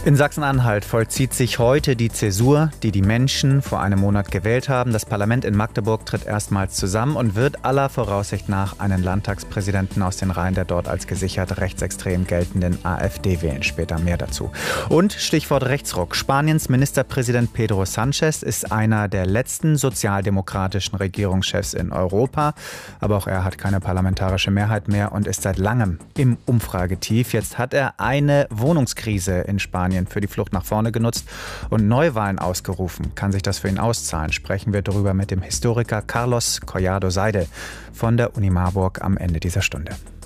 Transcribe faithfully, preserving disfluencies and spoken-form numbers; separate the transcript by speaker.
Speaker 1: In Sachsen-Anhalt vollzieht sich heute die Zäsur, die die Menschen vor einem Monat gewählt haben. Das Parlament in Magdeburg tritt erstmals zusammen und wird aller Voraussicht nach einen Landtagspräsidenten aus den Reihen der dort als gesichert rechtsextrem geltenden AfD wählen. Später mehr dazu. Und Stichwort Rechtsruck. Spaniens Ministerpräsident Pedro Sánchez ist einer der letzten sozialdemokratischen Regierungschefs in Europa. Aber auch er hat keine parlamentarische Mehrheit mehr und ist seit langem im Umfragetief. Jetzt hat er eine Wohnungskrise in Spanien für die Flucht nach vorne genutzt und Neuwahlen ausgerufen. Kann sich das für ihn auszahlen? Sprechen wir darüber mit dem Historiker Carlos Collado Seide von der Uni Marburg am Ende dieser Stunde.